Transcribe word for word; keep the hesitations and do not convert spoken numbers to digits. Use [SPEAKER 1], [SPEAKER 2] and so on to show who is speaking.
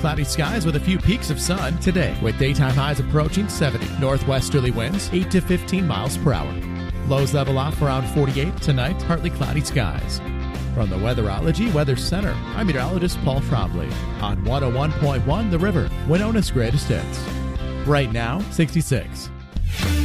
[SPEAKER 1] Cloudy skies with a few peaks of sun today, with daytime highs approaching seventy. Northwesterly winds eight to fifteen miles per hour. Lows level off around forty-eight tonight, partly cloudy skies. From the Weatherology Weather Center, I'm meteorologist Paul Trombley on one oh one point one The River, Winona's greatest hits. Right now, sixty-six.